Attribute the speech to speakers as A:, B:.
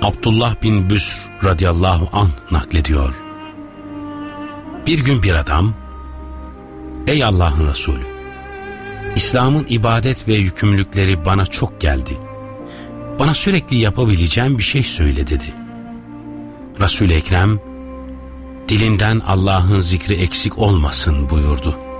A: Abdullah bin Büsr radıyallahu anh naklediyor. Bir gün bir adam, ey Allah'ın Resulü, İslam'ın ibadet ve yükümlülükleri bana çok geldi. Bana sürekli yapabileceğim bir şey söyle dedi. Resul-i Ekrem, dilinden Allah'ın zikri eksik olmasın buyurdu.